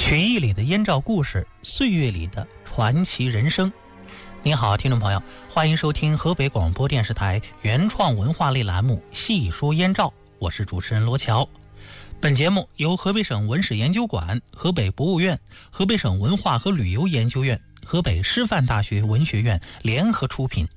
曲艺里的燕赵故事，岁月里的传奇人生。您好，听众朋友，欢迎收听河北广播电视台原创文化类栏目《细说燕赵》，我是主持人罗乔。本节目由河北省文史研究馆、河北博物院、河北省文化和旅游研究院、河北师范大学文学院联合出品，